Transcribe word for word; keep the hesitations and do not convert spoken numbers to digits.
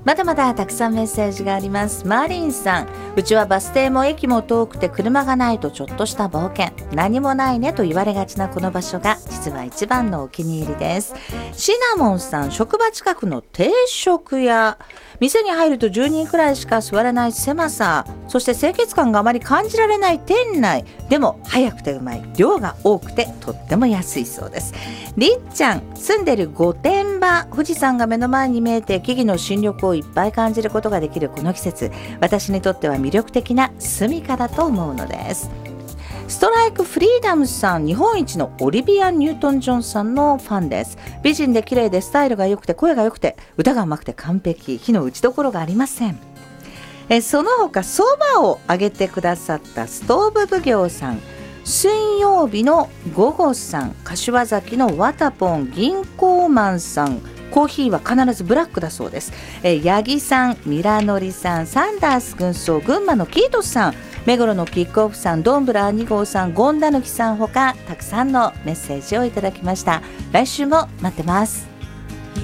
まだまだたくさんメッセージがあります。マリンさん、うちはバス停も駅も遠くて車がないとちょっとした冒険、何もないねと言われがちなこの場所が実は一番のお気に入りです。シナモンさん、職場近くの定食屋、店に入るとじゅうにんくらいしか座れない狭さ、そして清潔感があまり感じられない店内でも早くてうまい、量が多くてとっても安いそうです。りっちゃん、住んでる御殿場、富士山が目の前に見えて木々の新緑をいっぱい感じることができるこの季節、私にとっては魅力的な住処だと思うのです。ストライクフリーダムさん、日本一のオリビア・ニュートン・ジョンさんのファンです。美人で綺麗でスタイルが良くて声が良くて歌が上手くて完璧、火の打ちどころがありません。えその他そばをあげてくださったストーブ奉行さん、水曜日の午後さん、柏崎のワタポン銀行マンさん、コーヒーは必ずブラックだそうです。え八木さん、ミラノリさん、サンダース軍曹、群馬のキートスさん、目黒のキックオフさん、ドンブラーに号さん、ゴンダヌキさんほかたくさんのメッセージをいただきました。来週も待ってます。